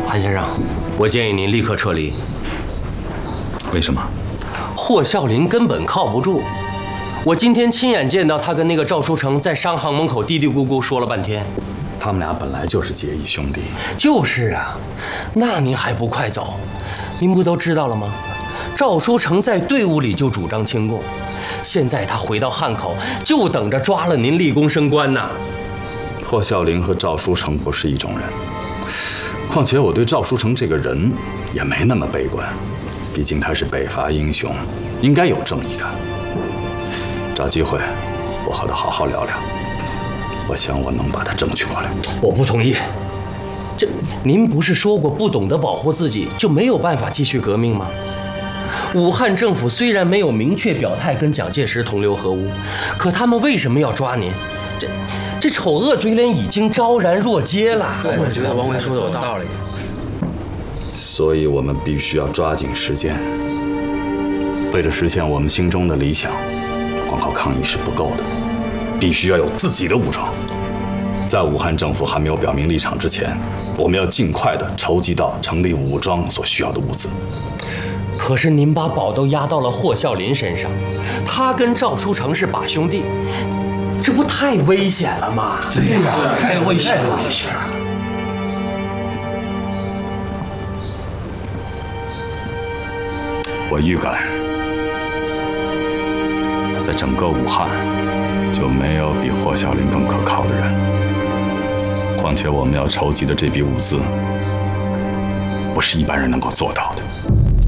韩先生，我建议您立刻撤离。 为什么？ 霍啸林根本靠不住。我今天亲眼见到他跟那个赵书成在商行门口嘀嘀咕咕说了半天。 他们俩本来就是结义兄弟。 就是啊，那您还不快走？您不都知道了吗？赵书成在队伍里就主张清共，现在他回到汉口，就等着抓了您立功升官呢。 霍啸林和赵书成不是一种人，况且我对赵书成这个人也没那么悲观，毕竟他是北伐英雄，应该有正义感。找机会，我和他好好聊聊。我想我能把他争取过来。 我不同意。您不是说过不懂得保护自己就没有办法继续革命吗？武汉政府虽然没有明确表态跟蒋介石同流合污，可他们为什么要抓您？这丑恶嘴脸已经昭然若揭了。 对，我觉得王维说的有道理。 所以我们必须要抓紧时间。为了实现我们心中的理想，光靠抗议是不够的，必须要有自己的武装。在武汉政府还没有表明立场之前，我们要尽快地筹集到成立武装所需要的物资。 可是您把宝都压到了霍啸林身上，他跟赵书成是把兄弟，这不太危险了吗？ 对呀，太危险了。 我预感，在整个武汉，就没有比霍啸林更可靠的人。况且我们要筹集的这笔物资，不是一般人能够做到的。